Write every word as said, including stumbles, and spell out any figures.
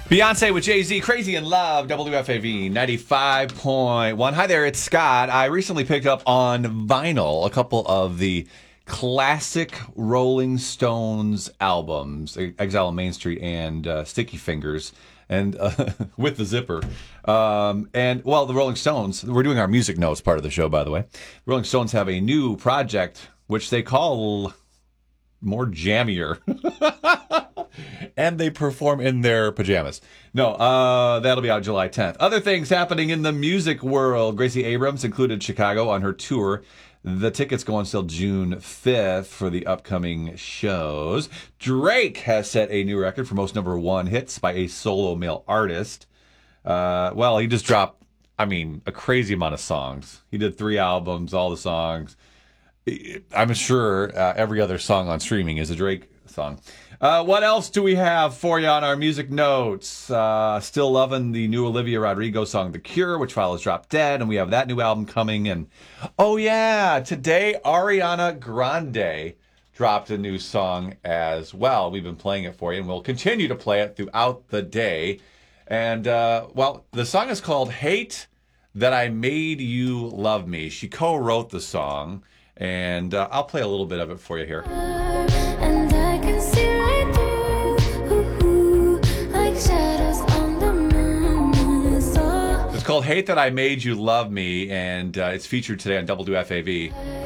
Beyonce with Jay-Z, Crazy in Love, W F A V ninety-five point one. Hi there, it's Scott. I recently picked up on vinyl a couple of the classic Rolling Stones albums, Exile on Main Street and uh, Sticky Fingers, and uh, with the zipper. Um, and, well, the Rolling Stones, we're doing our music notes part of the show, by the way. The Rolling Stones have a new project, which they call more jammier. And they perform in their pajamas. No, uh, that'll be out July tenth. Other things happening in the music world. Gracie Abrams included Chicago on her tour. The tickets go on sale June fifth for the upcoming shows. Drake has set a new record for most number one hits by a solo male artist. Uh, well, he just dropped, I mean, a crazy amount of songs. He did three albums, all the songs. I'm sure uh, every other song on streaming is a Drake song. Uh, what else do we have for you on our music notes? Uh, still loving the new Olivia Rodrigo song, The Cure, which follows Drop Dead, and we have that new album coming. And oh yeah, today Ariana Grande dropped a new song as well. We've been playing it for you, and we'll continue to play it throughout the day. And, uh, well, the song is called Hate That I Made You Love Me. She co-wrote the song, and uh, I'll play a little bit of it for you here. And I can see right through, ooh, ooh, like shadows on the moon. So It's called Hate That I Made You Love Me, and uh, it's featured today on W F A V.